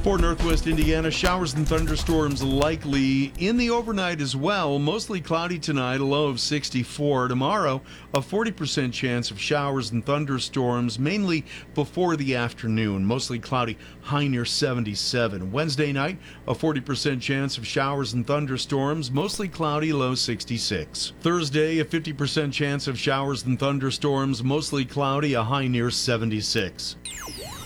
For northwest Indiana, showers and thunderstorms likely in the overnight as well. Mostly cloudy tonight, a low of 64. Tomorrow, a 40% chance of showers and thunderstorms, mainly before the afternoon. Mostly cloudy, high near 77. Wednesday night, a 40% chance of showers and thunderstorms, mostly cloudy, low 66. Thursday, a 50% chance of showers and thunderstorms, mostly cloudy, a high near 76.